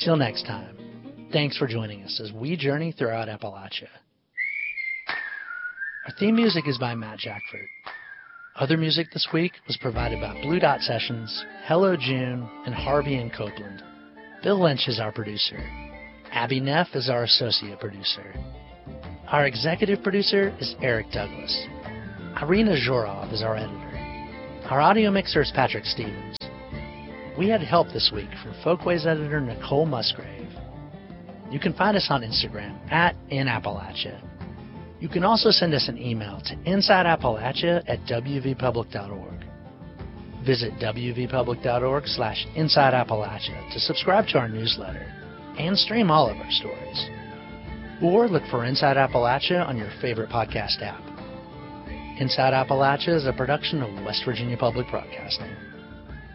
Till next time, thanks for joining us as we journey throughout Appalachia. Our theme music is by Matt Jackford. Other music this week was provided by Blue Dot Sessions, Hello June, and Harvey and Copeland. Bill Lynch is our producer. Abby Neff is our associate producer. Our executive producer is Eric Douglas. Irina Zhorov is our editor. Our audio mixer is Patrick Stevens. We had help this week from Folkways editor Nicole Musgrave. You can find us on Instagram @InAppalachia. You can also send us an email to insideappalachia@wvpublic.org. Visit wvpublic.org/InsideAppalachia to subscribe to our newsletter and stream all of our stories. Or look for Inside Appalachia on your favorite podcast app. Inside Appalachia is a production of West Virginia Public Broadcasting.